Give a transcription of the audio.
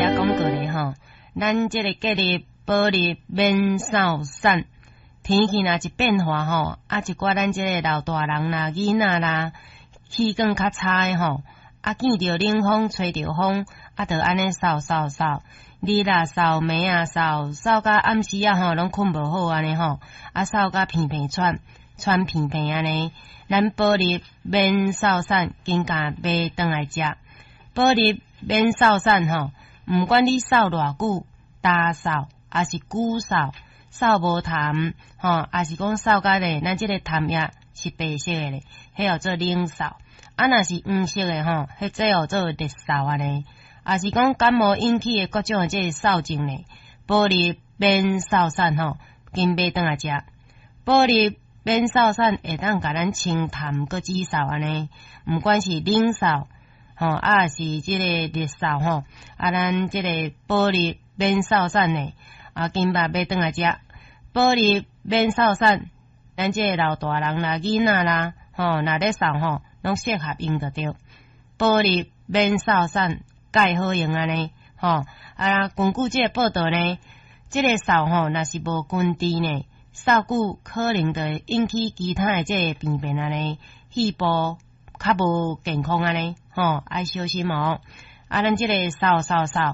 也讲过咧吼，咱即个节日保日免扫散，天气若一变化吼，一寡咱即个老大人啦、囡仔啦，气管较差诶吼，见着冷风、吹着风，着安尼扫，日啊扫，暝啊扫，扫到暗时啊吼，拢困无好安尼吼，扫到片片喘片片安尼。咱保日免扫散，紧甲买转来食。保日免扫散吼，毋管你扫偌久，大扫还是久扫，扫无痰吼，还是讲扫甲咧，咱即个痰液是白色诶咧，迄叫做冷扫。若是黄色诶吼，迄即叫做热扫安尼。也是讲感冒引起诶各种诶即个扫症咧，保日免扫散吼，紧买转来食。保日免扫散会当甲咱清痰搁止扫安尼，毋管是冷扫吼，是即个热扫吼，咱即个保日免扫散咧，紧把买转来食。保日免扫散，咱即个老大人啦、囡仔啦，若咧扫吼，拢适合用着着。保日免扫散，介好用安尼吼。根据即个报道呢，即个扫吼，若是无根治呢，扫久可能就会引起其他的即个病变安尼，肺部较无健康安尼吼，爱小心哦。咱即个扫。